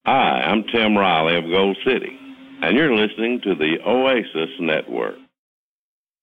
Hi, I'm Tim Riley of Gold City, and you're listening to the Oasis Network.